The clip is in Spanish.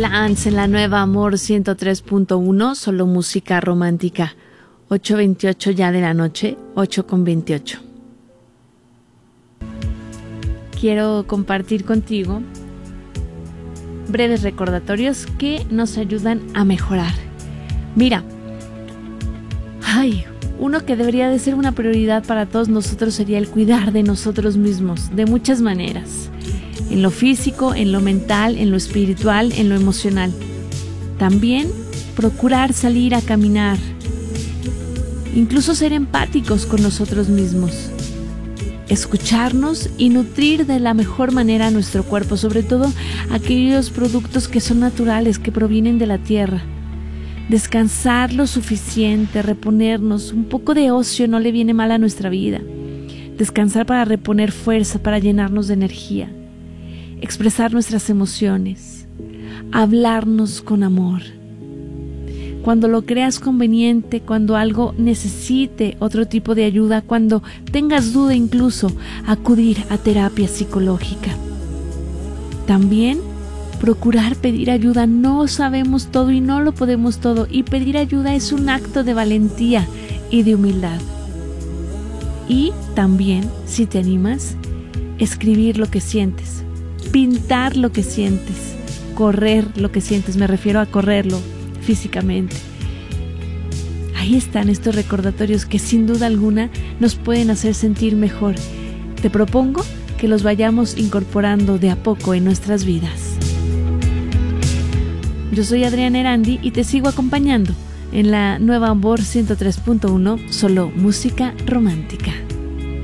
Lance en la nueva Amor 103.1, solo música romántica. 8:28 ya de la noche, 8:28. Quiero compartir contigo breves recordatorios que nos ayudan a mejorar. Mira, uno que debería de ser una prioridad para todos nosotros sería el cuidar de nosotros mismos, de muchas maneras. En lo físico, en lo mental, en lo espiritual, en lo emocional. También procurar salir a caminar. Incluso ser empáticos con nosotros mismos. Escucharnos y nutrir de la mejor manera a nuestro cuerpo, sobre todo aquellos productos que son naturales, que provienen de la tierra. Descansar lo suficiente, reponernos, un poco de ocio no le viene mal a nuestra vida. Descansar para reponer fuerza, para llenarnos de energía. Expresar nuestras emociones. Hablarnos con amor. Cuando lo creas conveniente, cuando algo necesite otro tipo de ayuda, cuando tengas duda incluso, acudir a terapia psicológica. También procurar pedir ayuda. No sabemos todo y no lo podemos todo, y pedir ayuda es un acto de valentía y de humildad. Y también, si te animas, escribir lo que sientes, pintar lo que sientes, correr lo que sientes, me refiero a correrlo físicamente. Ahí están estos recordatorios que sin duda alguna nos pueden hacer sentir mejor. Te propongo que los vayamos incorporando de a poco en nuestras vidas. Yo soy Adriana Erandi y te sigo acompañando en la nueva Amor 103.1, solo música romántica.